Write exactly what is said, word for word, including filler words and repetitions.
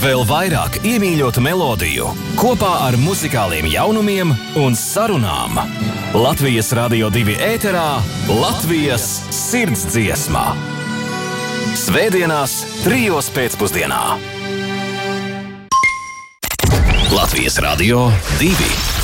Vēl vairāk iemīļotu melodiju, kopā ar muzikāliem jaunumiem un sarunām. Latvijas Radio divi ēterā Latvijas sirdsdziesmā. Svētdienās trijos pēcpusdienā. Latvijas Radio divi.